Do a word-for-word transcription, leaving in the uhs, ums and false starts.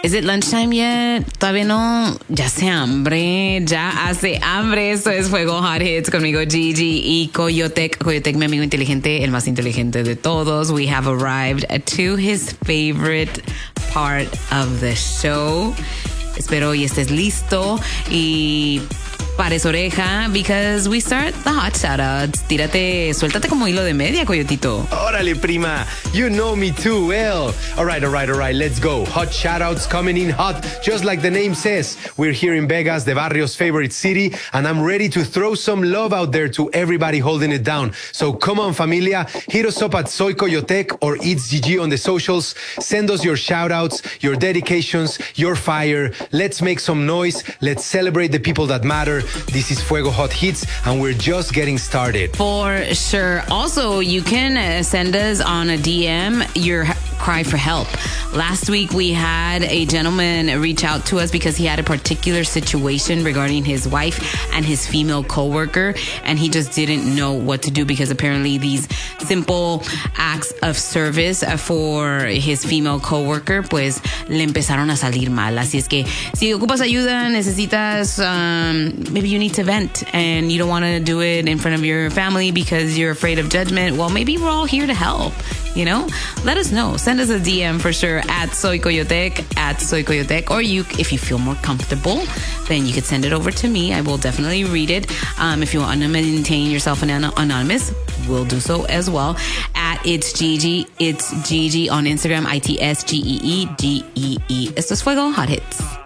Is it lunchtime yet? Todavía no. Ya hace hambre. Ya hace hambre. Esto es Fuego Hot Hits conmigo, Gigi y Coyotec. Coyotec, mi amigo inteligente, el más inteligente de todos. We have arrived to his favorite part of the show. Espero y estés listo y pares oreja, because we start the hot shoutouts. Tírate, suéltate como hilo de media, Coyotito. Órale, prima. You know me too well. All right, all right, all right. Let's go. Hot shoutouts coming in hot, just like the name says. We're here in Vegas, the barrio's favorite city, and I'm ready to throw some love out there to everybody holding it down. So come on, familia. Hit us up at Soy Coyotec or It's Gigi on the socials. Send us your shoutouts, your dedications, your fire. Let's make some noise. Let's celebrate the people that matter. This is Fuego Hot Hits, and we're just getting started. For sure. Also, you can uh, send us on a D M your cry for help. Last week, we had a gentleman reach out to us because he had a particular situation regarding his wife and his female coworker, and he just didn't know what to do because apparently these simple acts of service for his female coworker, pues le empezaron a salir mal. Así es que si ocupas ayuda, necesitas, um, maybe you need to vent and you don't want to do it in front of your family because you're afraid of judgment. Well, maybe we're all here to help. You know, let us know. Send us a D M for sure at Soy Coyotec, at Soy Coyotec, or you, if you feel more comfortable, then you could send it over to me. I will definitely read it. Um, if you want to maintain yourself anonymous, we'll do so as well. At It's Gigi, It's Gigi on Instagram, I T S G E E G E E. Esto es Fuego Hot Hits.